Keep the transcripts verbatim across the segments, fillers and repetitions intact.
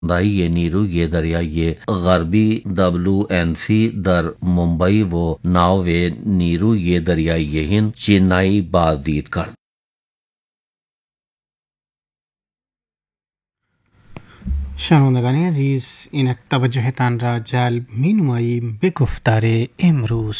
دایی نیروی دریایی غربی دبلیو ان سی در ممبئی و ناو نیروی دریایی هند چینایی بازدید کرد. شنوندگان عزیز، اینک توجهتان را جلب می نماییم به گفتار امروز.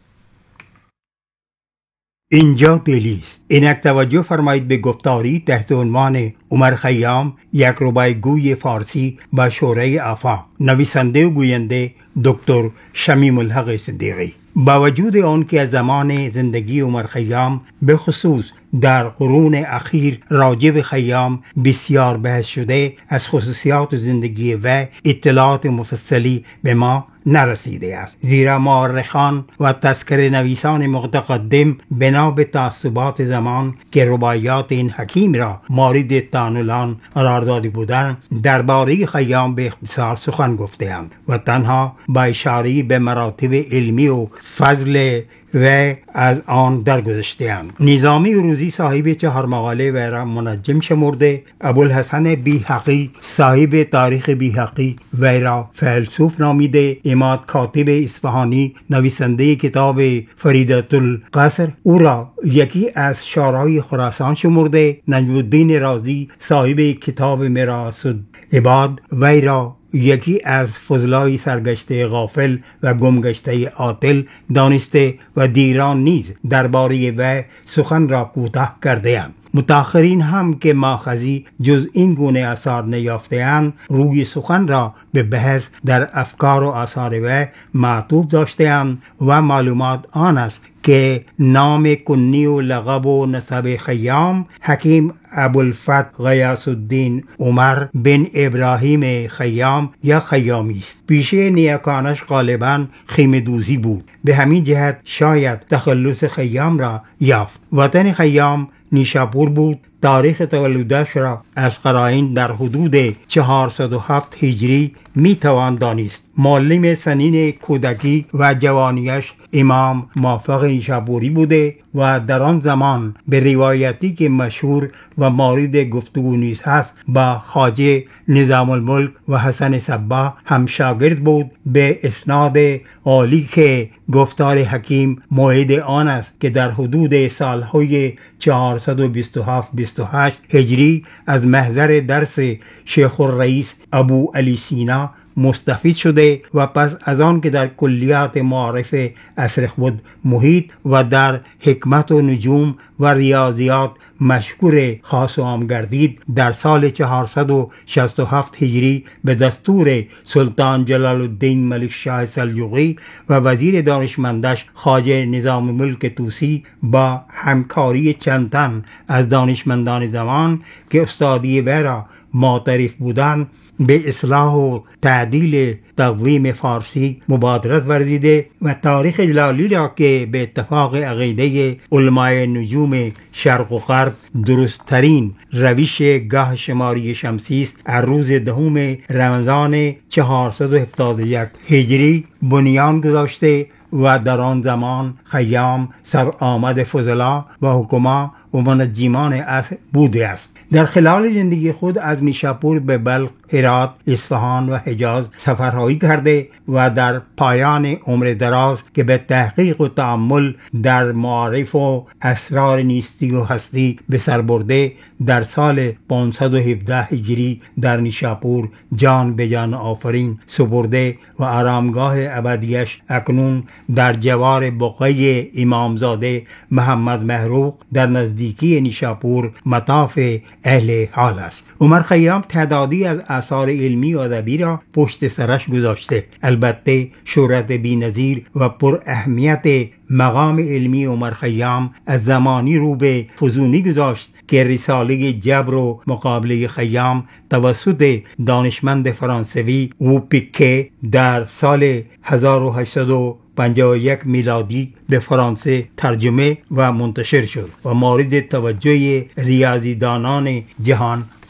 اینجا دلی است. اینک توجه فرمایید به گفتاری تحت عنوان عمر خیام، یک رباعیگوی فارسی با شورای آفاق، نویسنده و گوینده دکتر شمیم الحق صدیقی. با وجود آن که از زمان زندگی عمر خیام به خصوص در قرون اخیر راجع به خیام بسیار بحث شده، از خصوصیات زندگی و اطلاعات مفصلی به ما نرسیده است، زیرا مورخان و تذکره نویسان متقدم بنا به تعصبات زمان که رباعیات این حکیم را مورد طعن‌العن قرار داده بودند درباره خیام به اختصار سخن گفته‌اند و تنها با اشاره به مراتب علمی و فضل و از آن درگذشته‌اند. نظامی عروضی صاحب چهار مقاله و را منجم شمرده، ابوالحسن بیهقی صاحب تاریخ بیهقی و را فیلسوف نامیده، عماد کاتب اصفهانی نویسنده کتاب فریدة القصر او را یکی از شعرای خراسان شمرده، نجم الدین رازی صاحب کتاب میراث العباد و را یکی از فضلای سرگشته غافل و گمگشته عاطل دانسته و دیران نیز درباره و سخن را کوتاه کرده‌اند. متأخرین هم که ماخذی جز این گونه آثار نیافته‌اند، روی سخن را به بحث در افکار و آثار و معطوف داشته‌اند و معلومات آن است که نام کنی و لقب و نسب خیام حکیم ابوالفتح غیاث الدین عمر بن ابراهیم خیام یا خیامی است. پیشه نیاکانش غالباً خیمه دوزی بود، به همین جهت شاید تخلص خیام را یافت. وطن خیام نیشاپور بود. تاریخ تولدش را از قرائن در حدود چهارصد و هفت هجری می توان دانست. معلم سنین کودکی و جوانیش امام موفق نیشاپوری بوده و در آن زمان به روایتی که مشهور و مورد گفتگو نیز هست با خواجه نظام الملک و حسن صباح هم شاگرد بود، به اسناد عالی که گفتار حکیم موعد آن است که در حدود سالهای چهارصد و بیست و هفت بیست و هشت هجری از محضر درس شیخ الرئیس ابو علی سینا مستفید شده و پس از آن که در کلیات معارف عصر خود محیط و در حکمت و نجوم و ریاضیات مشکور خاص و عام گردید، در سال چهارصد و شصت و هفت هجری به دستور سلطان جلال الدین ملک شاه سلجوقی و وزیر دانشمندش خواجه نظام الملک طوسی با همکاری چند تن از دانشمندان زمان که استادی وی را معترف بودند به اصلاح و تعدیل تقویم فارسی مبادرت ورزیده و تاریخ جلالی را که به اتفاق عقیده علمای نجوم شرق و غرب درستترین روش گاه شماری شمسی است، از روز دهم رمضان چهارصد و هفتاد و یک هجری بنیان گذاشته و در آن زمان خیام سر آمد فضلا و حکما و منجمان عصر بوده است. در خلال زندگی خود از نیشاپور به بلخ، هرات، اصفهان و حجاز سفرهایی کرده و در پایان عمر دراز که به تحقیق و تأمل در معارف و اسرار نیستی و هستی به سر برده، در سال پانصد و هفده هجری در نیشاپور جان به جان آفرین سپرده و آرامگاه ابدیش اکنون در جوار بقعه امامزاده محمد محروق در نزدیکی نیشاپور مطاف اهل حال است. عمر خیام تعدادی از آثار علمی و ادبی را پشت سرش گذاشته. البته شهرت بی‌نظیر و پر اهمیت مقام علمی عمر خیام از زمانی رو به فزونی گذاشت که رساله جبر و مقابله خیام توسط دانشمند فرانسوی او پیکه در سال هزار و هشتصد و پنجاه و یک میلادی به فرانسه ترجمه و منتشر شد و مورد توجه ریاضیدانان جهان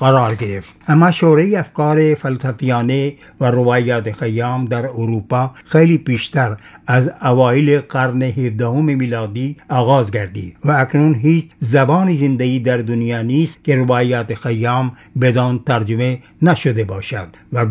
قرار گرفت. اما شورای افکار فلسفیانه و روایات خیام در اروپا خیلی پیشتر از اوایل قرن هفدهم میلادی آغاز گردید و اکنون هیچ زبان زنده‌ای در دنیا نیست که روایات خیام بدان ترجمه نشده باشد و